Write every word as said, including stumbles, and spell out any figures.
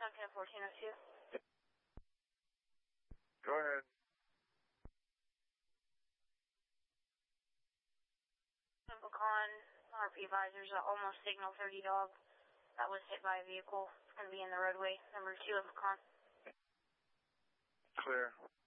Duncan fourteen oh two. Go ahead. Pecan, R P advisors, uh, almost signal thirty dog. That was hit by a vehicle. It's going to be in the roadway. Number two of Pecan. Clear.